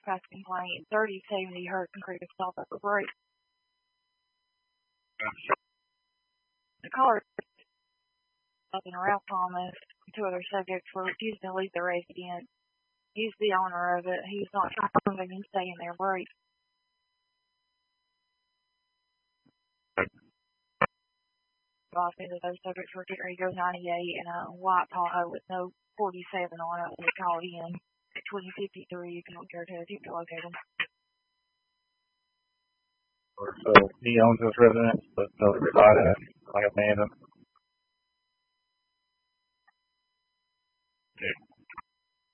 trespass complaint. 3070 Hurst and Creek stop at the break. The caller and Ralph Thomas, two other subjects, were refusing to leave the residence. He's the owner of it. He's not trying to move and stay in their break. Those subjects were Gary Go 98 and a white Tahoe with no 47 on it when we called in at 2053 if you don't care to attempt to locate them. So he owns this residence, but no reside in it, like abandoned.